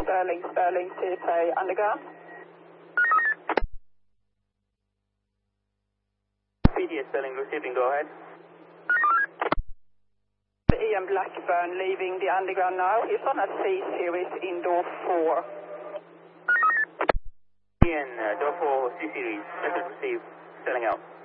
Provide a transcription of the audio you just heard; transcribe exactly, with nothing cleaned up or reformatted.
Sterling, Sterling, C S A underground. P D S Sterling receiving, go ahead. Ian Blackburn leaving the underground now. He's on a C series indoor four. Ian, uh, door four C series, message received, Sterling out.